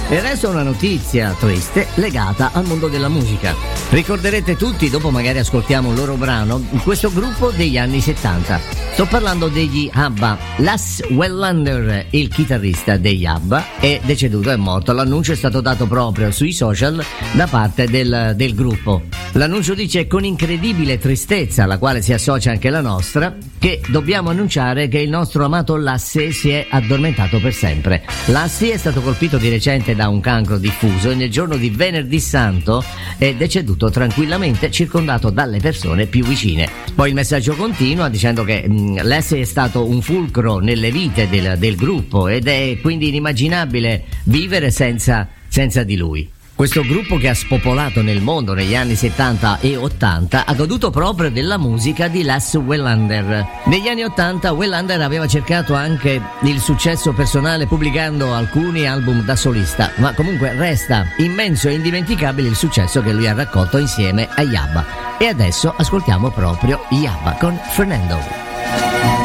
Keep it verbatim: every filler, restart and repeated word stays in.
E adesso una notizia triste legata al mondo della musica. Ricorderete tutti, dopo magari ascoltiamo un loro brano, questo gruppo degli anni settanta. Sto parlando degli ABBA. Lasse Wellander, il chitarrista degli ABBA, è deceduto, è morto. L'annuncio è stato dato proprio sui social da parte del, del gruppo. L'annuncio dice: con incredibile tristezza, alla quale si associa anche la nostra, che dobbiamo annunciare che il nostro amato Lasse si è addormentato per sempre. Lasse è stato colpito di recente da un cancro diffuso e nel giorno di venerdì santo è deceduto tranquillamente, circondato dalle persone più vicine. Poi il messaggio continua dicendo che mh, Lasse è stato un fulcro nelle vite del, del gruppo ed è quindi inimmaginabile vivere senza, senza di lui. Questo gruppo, che ha spopolato nel mondo negli anni settanta e ottanta, ha goduto proprio della musica di Lasse Wellander. Negli anni ottanta Wellander aveva cercato anche il successo personale pubblicando alcuni album da solista, ma comunque resta immenso e indimenticabile il successo che lui ha raccolto insieme agli ABBA. E adesso ascoltiamo proprio gli ABBA con Fernando.